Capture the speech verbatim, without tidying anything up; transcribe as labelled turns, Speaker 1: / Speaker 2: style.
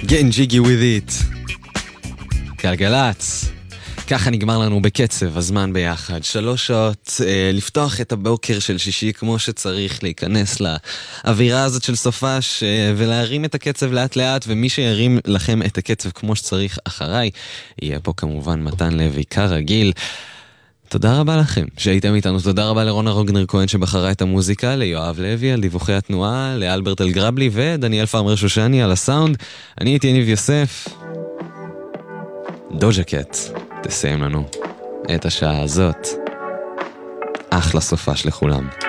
Speaker 1: Getting jiggy with it. גלגלץ. ככה נגמר לנו בקצב הזמן ביחד. שלוש שעות אה, לפתוח את הבוקר של שישי כמו שצריך, להיכנס לאווירה הזאת של סופש אה, ולהרים את הקצב לאט לאט, ומי שירים לכם את הקצב כמו שצריך אחריי, יהיה פה כמובן מתן לוי כרגיל. תודה רבה לכם שהייתם איתנו, תודה רבה לרונה רוגנר כהן שבחרה את המוזיקה, ליואב לוי על דיווחי התנועה, לאלברט אלגרבלי ודניאל פרמר שושני על הסאונד. אני הייתי יניב יוסף. דוג'ה קט תסיים לנו את השעה הזאת. אחלה סופש לכולם.